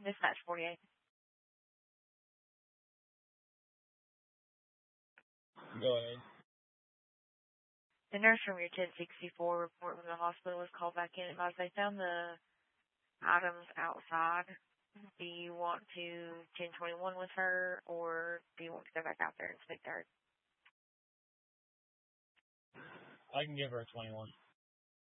Dispatch 48. Go ahead. The nurse from your 1064 report from the hospital was called back in. Advised they found the items outside. Do you want to 1021 with her, or do you want to go back out there and speak to her? I can give her a 21.